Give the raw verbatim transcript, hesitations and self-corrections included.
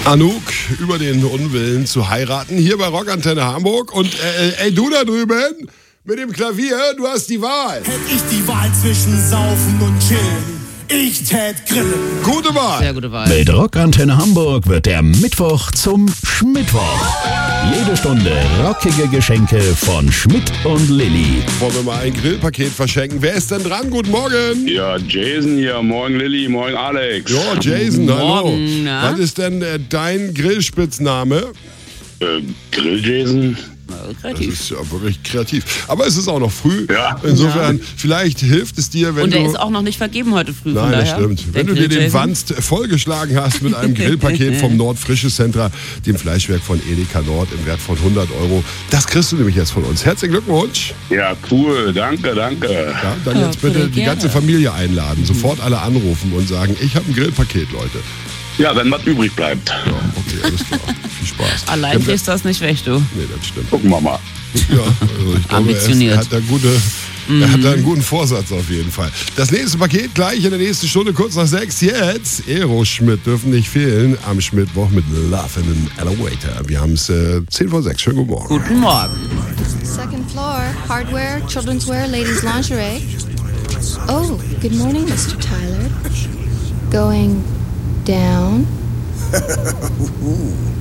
Anouk über den Unwillen zu heiraten, hier bei Rockantenne Hamburg. Und äh, ey, du da drüben mit dem Klavier, du hast die Wahl. Hätt ich die Wahl zwischen Saufen und Chillen, ich tät grillen. Gute Wahl. Sehr gute Wahl. Mit Rockantenne Hamburg wird der Mittwoch zum Schmittwoch. Jede Stunde rockige Geschenke von Schmidt und Lilly. Wollen wir mal ein Grillpaket verschenken? Wer ist denn dran? Guten Morgen. Ja, Jason hier. Morgen Lilly, morgen Alex. Ja, Jason, hallo. Morgen, na? Was ist denn äh, dein Grillspitzname? Äh, Grill Jason. Das Kreativ. ist ja wirklich kreativ. Aber es ist auch noch früh. Ja. Insofern, vielleicht hilft es dir, wenn Und du... der ist auch noch nicht vergeben heute früh. von Nein, das daher. stimmt. Der Wenn du dir den Grill-Jason. Wanst vollgeschlagen hast mit einem Grillpaket vom Nordfrische Center, dem Fleischwerk von Edeka Nord im Wert von hundert Euro, das kriegst du nämlich jetzt von uns. Herzlichen Glückwunsch. Ja, cool. Danke, danke. Ja, dann Ja, jetzt bitte voll die gerne. ganze Familie einladen. Sofort alle anrufen und sagen, ich habe ein Grillpaket, Leute. Ja, wenn was übrig bleibt. Ja, okay, alles klar. Viel Spaß. Allein Ja, kriegst du das nicht weg, du. Nee, das stimmt. Gucken wir mal. Ja, also ich glaube, er, ist, Ambitioniert. er, hat da gute, er hat da einen guten Vorsatz auf jeden Fall. Das nächste Paket gleich in der nächsten Stunde, kurz nach sechs. Jetzt Aeroschmidt dürfen nicht fehlen am Schmittwoch mit Love in an Elevator. Wir haben es äh, zehn vor sechs. Schönen guten Morgen. Guten Morgen. Second floor, hardware, children's wear, ladies' lingerie. Oh, good morning, Mister Tyler. Going down?